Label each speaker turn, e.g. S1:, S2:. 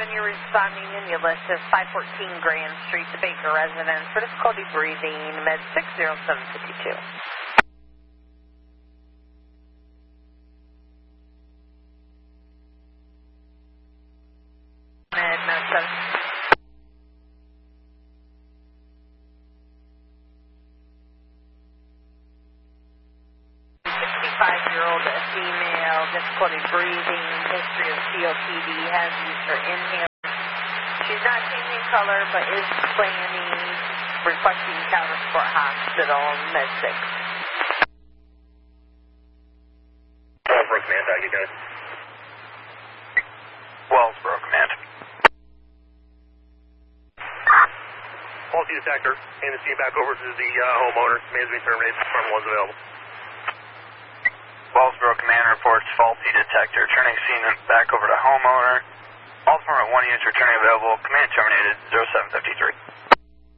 S1: you're responding in, you list is 514 Grand Street, the Baker residence for difficulty breathing, med 60752. Med 7. 65-year-old female, difficulty breathing, history of COPD, has used her inhaler. She's not changing color, but is planning requesting Countersport Hospital, med 6.
S2: Wellsboro Command, how you doing?
S3: Wellsboro Command.
S2: Faulty detector, and the scene back over to the homeowner. Command's been terminated, firm was available.
S3: Wellsboro Command reports faulty detector. Turning scene back over to homeowner. All department 1 units returning available. Command terminated 0753.